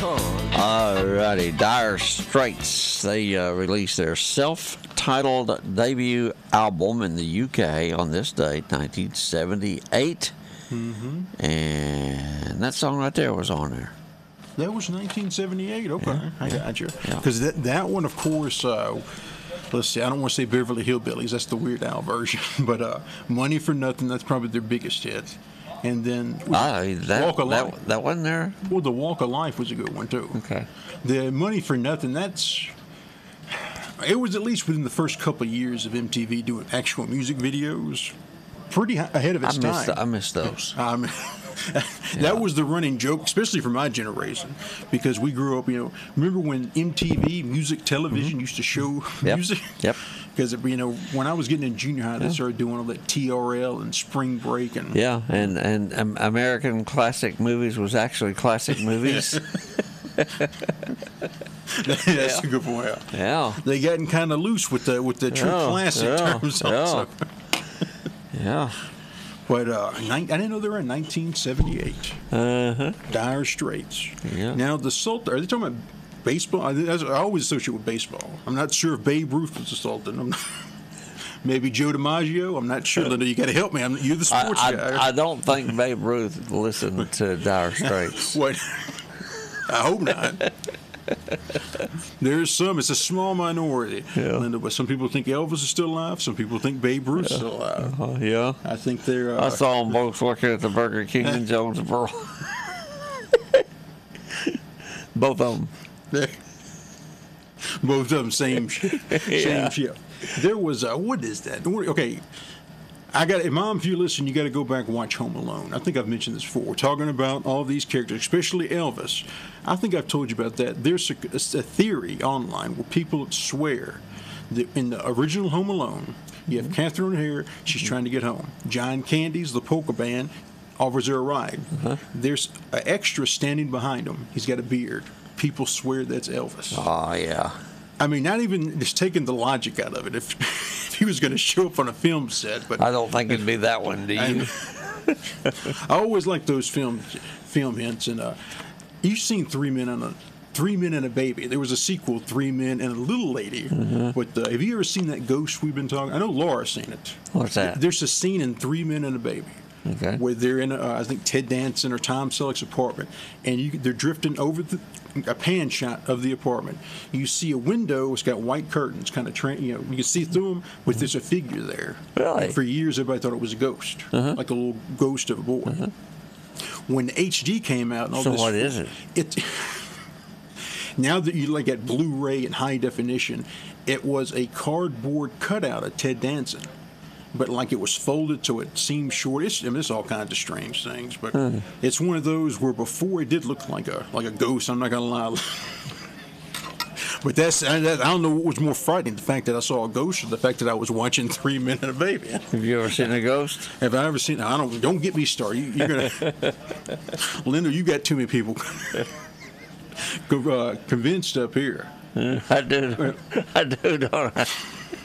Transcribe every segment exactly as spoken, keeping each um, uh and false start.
Alrighty, Dire Straits. They uh, released their self-titled debut album in the U K on this date, nineteen seventy-eight. Mm-hmm. And that song right there was on there. That was nineteen seventy-eight. Okay, yeah, I yeah, got you. Because yeah. that that one, of course. Uh, let's see. I don't want to say Beverly Hillbillies. That's the Weird Al version. But uh, Money for Nothing. That's probably their biggest hit. And then ah, that, Walk of that, Life. That wasn't there? Well, the Walk of Life was a good one, too. Okay. The Money for Nothing, that's... It was at least within the first couple of years of M T V doing actual music videos. Pretty ahead of its I missed, time. I missed those. Um, that yeah. was the running joke, especially for my generation, because we grew up, you know, remember when M T V, music television, mm-hmm. used to show yep. music? Yep. Because, you know, when I was getting in junior high, they yeah. started doing all that T R L and Spring Break. and Yeah, and, and um, American Classic Movies was actually classic movies. That's yeah. a good point. Yeah. They gotten kind of loose with the with the true yeah. classic yeah. terms yeah. also. yeah. But uh, I didn't know they were in nineteen seventy-eight. Uh-huh. Dire Straits. Yeah. Now, the Sultan, are they talking about baseball? I, I always associate with baseball. I'm not sure if Babe Ruth was the Sultan. I'm not, maybe Joe DiMaggio. I'm not sure, Linda. You got to help me. I'm, you're the sports I, I, guy. I don't think Babe Ruth listened to Dire Straits. What? I hope not. There's some. It's a small minority, yeah. Linda. But some people think Elvis is still alive. Some people think Babe Ruth is yeah. still alive. Uh, yeah. I think they're. Uh, I saw them both working at the Burger King in Jonesboro. Both of them. Both of them same same yeah. ship. There was a what is that? Okay. I got, Mom, if you listen, you got to go back and watch Home Alone. I think I've mentioned this before. We're talking about all these characters, especially Elvis. I think I've told you about that. There's a, a theory online where people swear that in the original Home Alone, you have Catherine O'Hara, she's trying to get home. John Candy's the polka band, offers her a ride. Uh-huh. There's an extra standing behind him. He's got a beard. People swear that's Elvis. Oh, yeah. I mean, not even just taking the logic out of it. If, if he was going to show up on a film set, but I don't think it'd be that one. Do you? I, I always like those film film hints. And uh, you've seen Three Men and a Three Men and a Baby. There was a sequel, Three Men and a Little Lady. Mm-hmm. But uh, have you ever seen that Ghost we've been talking? I know Laura's seen it. What's that? There's a scene in Three Men and a Baby. Okay. Where they're in, uh, I think, Ted Danson or Tom Selleck's apartment, and you, they're drifting over the, a pan shot of the apartment. You see a window, it's got white curtains, kind of, tra- you know, you can see through them, but there's a figure there. Really? For years, everybody thought it was a ghost, uh-huh. like a little ghost of a boy. Uh-huh. When H D came out, and all so this, what is it? It now that you like at Blu-ray and high definition, it was a cardboard cutout of Ted Danson. But like it was folded so it seemed short. It's, I mean, it's all kinds of strange things. But hmm. it's one of those where before it did look like a like a ghost. I'm not gonna lie. But that's I, I don't know what was more frightening: the fact that I saw a ghost, or the fact that I was watching Three Men and a Baby. Have you ever seen a ghost? Have I ever seen? I don't. Don't get me started. You, you're gonna, Linda. You got too many people uh, convinced up here. I do. I do, don't I?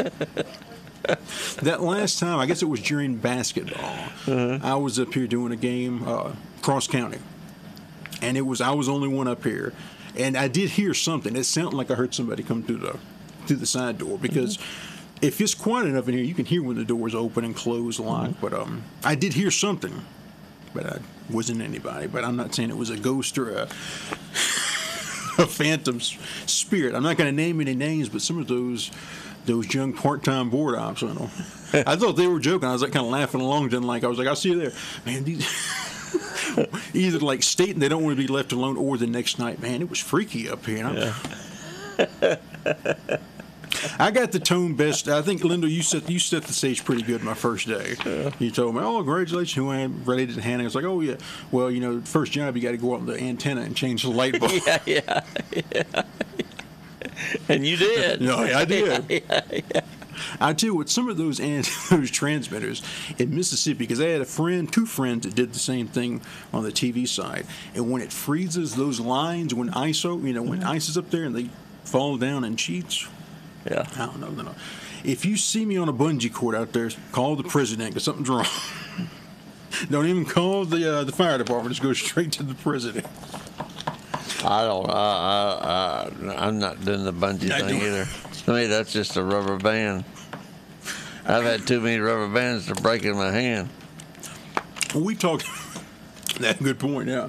That last time, I guess it was during basketball. Uh-huh. I was up here doing a game, uh, cross county, and it was I was the only one up here, and I did hear something. It sounded like I heard somebody come through the through the side door because mm-hmm. if it's quiet enough in here, you can hear when the doors open and close, lock. Mm-hmm. But um, I did hear something, but I wasn't anybody. But I'm not saying it was a ghost or a. a phantom spirit. I'm not going to name any names, but some of those those young part-time board ops, I know. I thought they were joking. I was like kind of laughing along, didn't like. I was like, I'll see you there, man. These either like stating they don't want to be left alone, or the next night, man, it was freaky up here. And yeah. I got the tone best. I think, Linda, you set you set the stage pretty good my first day. Yeah. You told me, oh, congratulations, who I am related to Hannah. I was like, oh, yeah. Well, you know, first job, you got to go up the antenna and change the light bulb. yeah, yeah, yeah. And you did. No, I did. yeah, yeah. I tell you what, some of those those transmitters in Mississippi, because I had a friend, two friends that did the same thing on the T V side. And when it freezes those lines, when I S O, you know, when ice is up there and they fall down in sheets. Yeah. I don't know. No. If you see me on a bungee cord out there, call the president because something's wrong. Don't even call the uh, the fire department. Just go straight to the president. I don't. I, I, I, I'm not doing the bungee I thing don't. either. To me, that's just a rubber band. I've had too many rubber bands to break in my hand. Well, we talked. That's a good point. Yeah.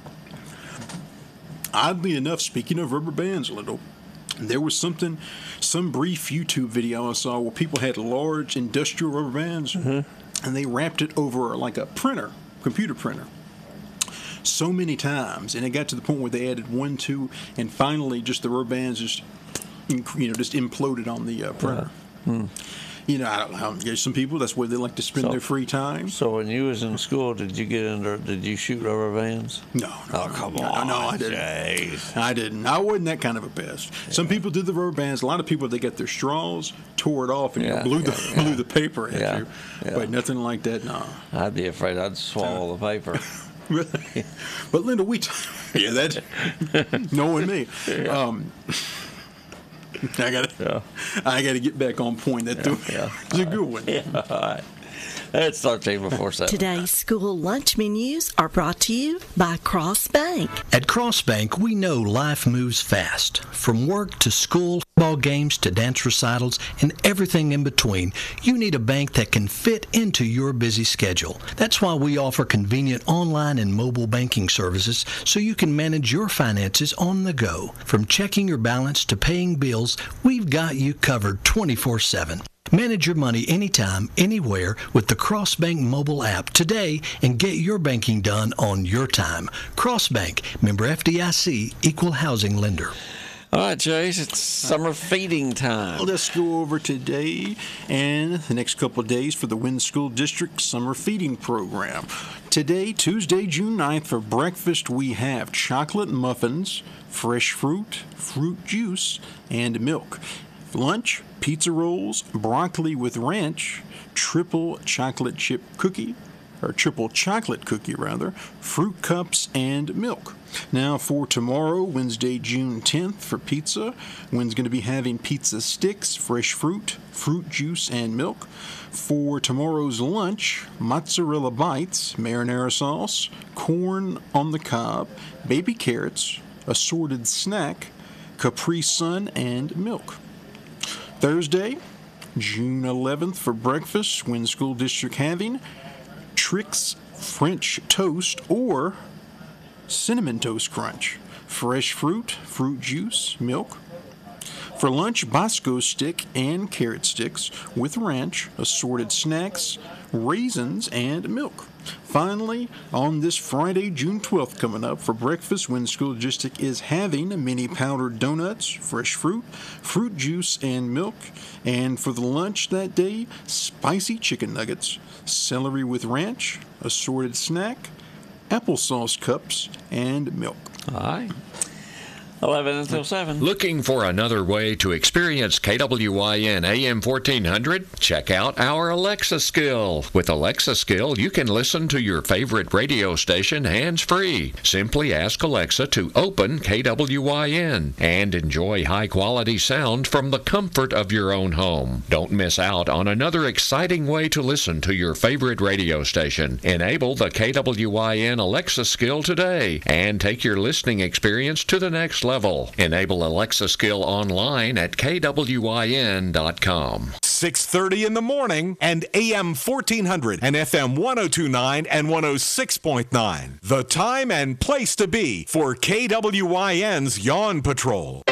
Oddly enough, speaking of rubber bands, Lindell, there was something, some brief YouTube video I saw where people had large industrial rubber bands, mm-hmm. and they wrapped it over like a printer, computer printer, so many times, and it got to the point where they added one, two, and finally, just the rubber bands just, you know, just imploded on the uh, printer. Yeah. Hmm. You know, I don't know. There's some people that's where they like to spend So- their free time. So when you was in school, did you get under? Did you shoot rubber bands? No, no, Oh, no, come no, on, no, I didn't. Jeez. I didn't. I wasn't that kind of a pest. Some people did the rubber bands. A lot of people, they got their straws, tore it off, and you know, Yeah, blew yeah, the yeah. blew the paper at Yeah, you. yeah. But nothing like that. No. I'd be afraid I'd swallow the paper. Really? But Linda, we t- yeah, that knowing me. Um, I got to Yeah. I got to get back on point. That yeah, yeah. it's a good one. Yeah, all right. It's thirteen before seven. Today's school lunch menus are brought to you by Cross Bank. At Cross Bank, we know life moves fast. From work to school, ball games to dance recitals, and everything in between, you need a bank that can fit into your busy schedule. That's why we offer convenient online and mobile banking services so you can manage your finances on the go. From checking your balance to paying bills, we've got you covered twenty-four seven. Manage your money anytime, anywhere with the CrossBank mobile app today and get your banking done on your time. CrossBank, member F D I C, equal housing lender. All right, Chase, it's summer feeding time. Let's go over today and the next couple of days for the Wynn School District Summer Feeding Program. Today, Tuesday, June ninth, for breakfast we have chocolate muffins, fresh fruit, fruit juice, and milk. Lunch, pizza rolls, broccoli with ranch, triple chocolate chip cookie, or triple chocolate cookie rather, fruit cups, and milk. Now for tomorrow, Wednesday, June tenth, for pizza, Wynn's going to be having pizza sticks, fresh fruit, fruit juice, and milk. For tomorrow's lunch, mozzarella bites, marinara sauce, corn on the cob, baby carrots, assorted snack, Capri Sun, and milk. Thursday, June eleventh, for breakfast, Wynn School District having Trix French Toast or Cinnamon Toast Crunch, fresh fruit, fruit juice, milk. For lunch, Bosco stick and carrot sticks with ranch, assorted snacks, raisins, and milk. Finally, on this Friday, June twelfth, coming up for breakfast, Wynn School District is having mini powdered donuts, fresh fruit, fruit juice, and milk. And for the lunch that day, spicy chicken nuggets, celery with ranch, assorted snack, applesauce cups, and milk. All right. eleven until seven. Looking for another way to experience K W Y N A M fourteen hundred? Check out our Alexa skill. With Alexa skill, you can listen to your favorite radio station hands-free. Simply ask Alexa to open K W Y N and enjoy high-quality sound from the comfort of your own home. Don't miss out on another exciting way to listen to your favorite radio station. Enable the K W Y N Alexa skill today and take your listening experience to the next level. Level. Enable Alexa skill online at K W Y N dot com. six thirty in the morning and A M fourteen hundred and F M one oh two point nine and one oh six point nine. The time and place to be for K W Y N's Yawn Patrol.